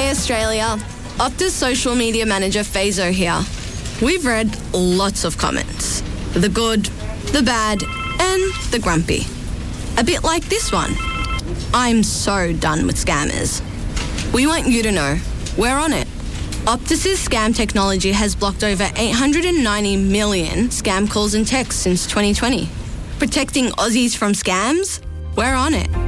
Hey Australia, Optus social media manager Fazo here. We've read lots of comments. The good, the bad, and the grumpy. A bit like this one. I'm so done with scammers. We want you to know, we're on it. Optus's scam technology has blocked over 890 million scam calls and texts since 2020. Protecting Aussies from scams? We're on it.